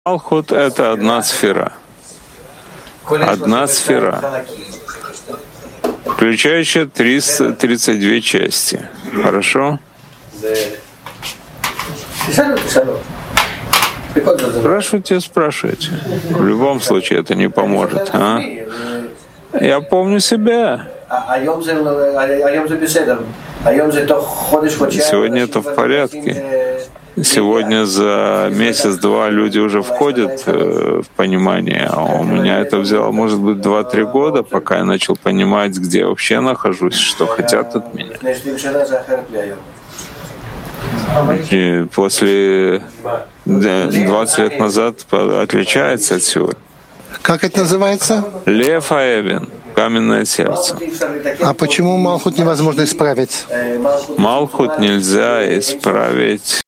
Малхут — это одна сфера. Одна сфера, включающая 332 части. Хорошо? Спрашивайте. В любом случае это не поможет. А? Я помню себя. Сегодня это в порядке. Сегодня за месяц-два люди уже входят в понимание, а у меня это взяло, может быть, 2-3 года, пока я начал понимать, где я вообще нахожусь, что хотят от меня. И после 20 лет назад отличается от всего. Как это называется? Лев Аэвен, каменное сердце. А почему Малхут невозможно исправить? Малхут нельзя исправить